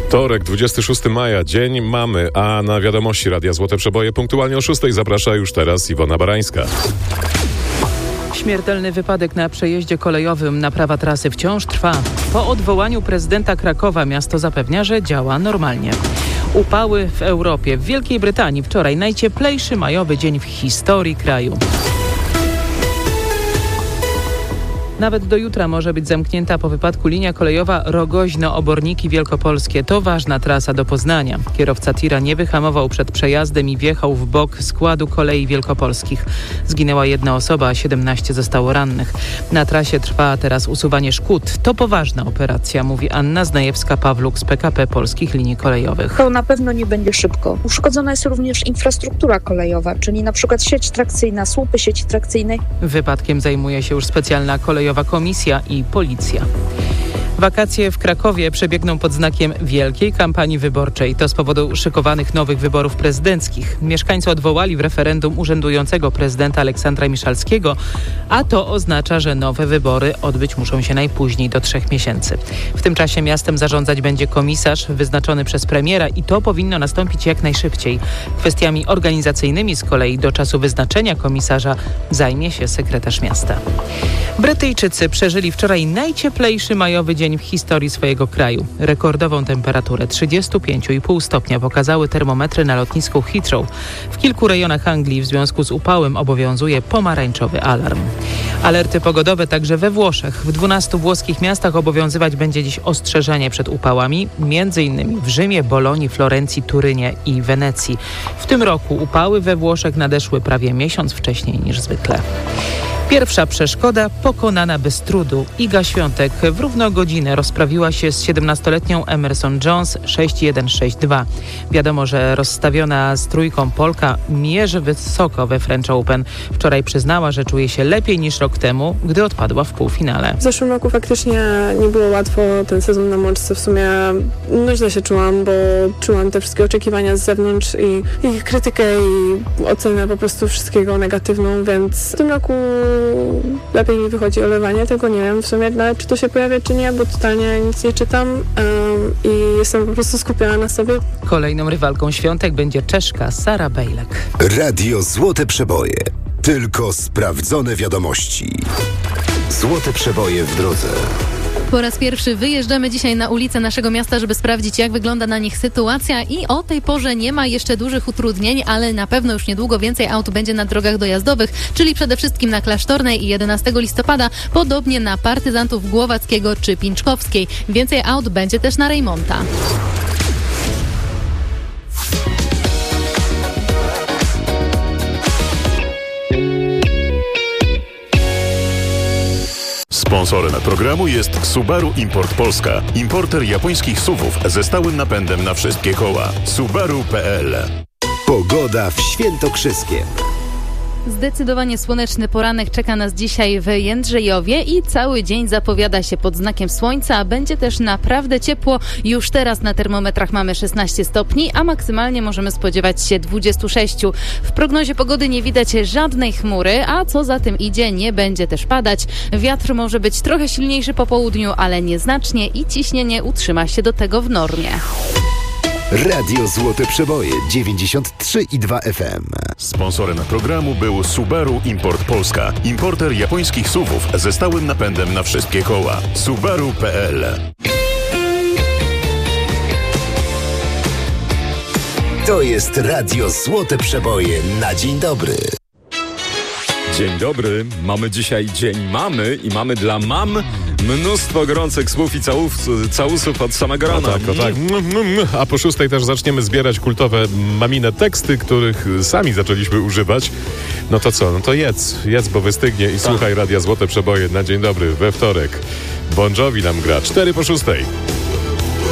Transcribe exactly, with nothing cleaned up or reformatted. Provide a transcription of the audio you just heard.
Wtorek, dwudziestego szóstego maja, dzień mamy, a na wiadomości Radia Złote Przeboje punktualnie o szóstej zaprasza już teraz Iwona Barańska. Śmiertelny wypadek na przejeździe kolejowym. Naprawa trasy wciąż trwa. Po odwołaniu prezydenta Krakowa miasto zapewnia, że działa normalnie. Upały w Europie. W Wielkiej Brytanii wczoraj najcieplejszy majowy dzień w historii kraju. Nawet do jutra może być zamknięta po wypadku linia kolejowa Rogoźno-Oborniki Wielkopolskie. To ważna trasa do Poznania. Kierowca tira nie wyhamował przed przejazdem i wjechał w bok składu kolei wielkopolskich. Zginęła jedna osoba, a siedemnaście zostało rannych. Na trasie trwa teraz usuwanie szkód. To poważna operacja, mówi Anna Znajewska-Pawluk z P K P Polskich Linii Kolejowych. To na pewno nie będzie szybko. Uszkodzona jest również infrastruktura kolejowa, czyli na przykład sieć trakcyjna, słupy sieci trakcyjnej. Wypadkiem zajmuje się już specjalna kolejowa komisja i policja. Wakacje w Krakowie przebiegną pod znakiem wielkiej kampanii wyborczej. To z powodu szykowanych nowych wyborów prezydenckich. Mieszkańcy odwołali w referendum urzędującego prezydenta Aleksandra Miszalskiego, a to oznacza, że nowe wybory odbyć muszą się najpóźniej do trzech miesięcy. W tym czasie miastem zarządzać będzie komisarz wyznaczony przez premiera i to powinno nastąpić jak najszybciej. Kwestiami organizacyjnymi z kolei do czasu wyznaczenia komisarza zajmie się sekretarz miasta. Brytyjczycy przeżyli wczoraj najcieplejszy majowy dzień w historii swojego kraju. Rekordową temperaturę trzydzieści pięć i pół stopnia pokazały termometry na lotnisku Heathrow. W kilku rejonach Anglii w związku z upałem obowiązuje pomarańczowy alarm. Alerty pogodowe także we Włoszech. W dwunastu włoskich miastach obowiązywać będzie dziś ostrzeżenie przed upałami, między innymi w Rzymie, Bolonii, Florencji, Turynie i Wenecji. W tym roku upały we Włoszech nadeszły prawie miesiąc wcześniej niż zwykle. Pierwsza przeszkoda pokonana bez trudu. Iga Świątek w równo godzinę rozprawiła się z siedemnastoletnią Emerson Jones sześć jeden sześć dwa. Wiadomo, że rozstawiona z trójką Polka mierzy wysoko we French Open. Wczoraj przyznała, że czuje się lepiej niż rok temu, gdy odpadła w półfinale. W zeszłym roku faktycznie nie było łatwo. Ten sezon na mączce w sumie no źle się czułam, bo czułam te wszystkie oczekiwania z zewnątrz i, i krytykę i ocenę po prostu wszystkiego negatywną, więc w tym roku lepiej mi wychodzi olewanie, tylko nie wiem w sumie nawet, czy to się pojawia, czy nie, bo totalnie nic nie czytam um, i jestem po prostu skupiona na sobie. Kolejną rywalką Świątek będzie Czeszka Sara Bejlek. Radio Złote Przeboje. Tylko sprawdzone wiadomości. Złote Przeboje w drodze. Po raz pierwszy wyjeżdżamy dzisiaj na ulice naszego miasta, żeby sprawdzić, jak wygląda na nich sytuacja i o tej porze nie ma jeszcze dużych utrudnień, ale na pewno już niedługo więcej aut będzie na drogach dojazdowych, czyli przede wszystkim na Klasztornej i jedenastego listopada, podobnie na Partyzantów Głowackiego czy Pińczkowskiej. Więcej aut będzie też na Rejmonta. Sponsorem programu jest Subaru Import Polska. Importer japońskich S U V-ów ze stałym napędem na wszystkie koła. Subaru kropka p l. Pogoda w Świętokrzyskiem. Zdecydowanie słoneczny poranek czeka nas dzisiaj w Jędrzejowie i cały dzień zapowiada się pod znakiem słońca, a będzie też naprawdę ciepło. Już teraz na termometrach mamy szesnaście stopni, a maksymalnie możemy spodziewać się dwadzieścia sześć. W prognozie pogody nie widać żadnej chmury, a co za tym idzie, nie będzie też padać. Wiatr może być trochę silniejszy po południu, ale nieznacznie i ciśnienie utrzyma się do tego w normie. Radio Złote Przeboje dziewięćdziesiąt trzy i dwa F M. Sponsorem programu był Subaru Import Polska. Importer japońskich S U V-ów ze stałym napędem na wszystkie koła. Subaru kropka p l. To jest Radio Złote Przeboje na dzień dobry. Dzień dobry, mamy dzisiaj Dzień Mamy i mamy dla mam mnóstwo gorących słów i całów, całusów od samego rana. O tak, o tak. A po szóstej też zaczniemy zbierać kultowe mamine teksty, których sami zaczęliśmy używać. No to co, no to jedz, jedz, bo wystygnie i tak. Słuchaj Radia Złote Przeboje na dzień dobry we wtorek. Bon Jovi nam gra cztery po szóstej.